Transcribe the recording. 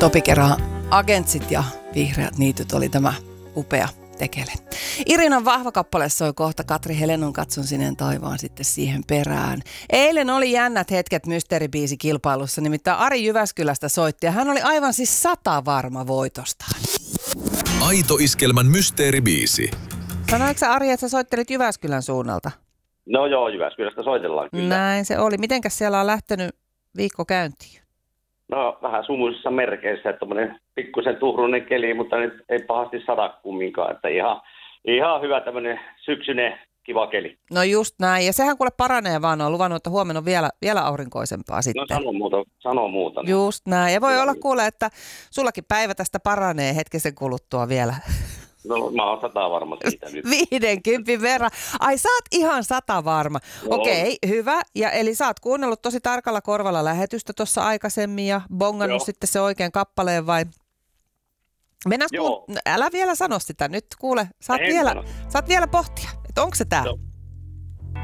Topi Keran Agentsit ja Vihreät niityt oli tämä upea tekele. Irinan vahva kappale soi kohta, Katri Helenon Katson sineen taivaan sitten siihen perään. Eilen oli jännät hetket mysteeribiisikilpailussa, nimittäin Ari Jyväskylästä soitti ja hän oli aivan siis 100 varma voitostaan. Aito Iskelmän mysteeribiisi. Sanoitko sä, Ari, että sä soittelit Jyväskylän suunnalta? No joo, Jyväskylästä soitellaan kyllä. Näin se oli. Mitenkäs siellä on lähtenyt viikko käyntiin? No vähän sumuisissa merkeissä, että tommoinen pikkusen tuhruinen keli, mutta nyt ei pahasti sada kumminkaan. Että ihan hyvä tämmöinen syksyinen kiva keli. No just näin. Ja sehän kuule paranee vaan. On luvannut, että huomenna on vielä aurinkoisempaa sitten. No sano muuta. Just näin. Ja voi olla kuule, että sullakin päivä tästä paranee hetkisen kuluttua vielä. No mä oon 100 varma siitä nyt. 50 verran. Ai sä oot ihan 100 varma. No. Okei, hyvä. Ja eli sä oot kuunnellut tosi tarkalla korvalla lähetystä tuossa aikaisemmin ja bongannut sitten se oikein kappaleen vai? Älä vielä sano sitä nyt, kuule. Saat vielä pohtia, että onko se tää? Joo.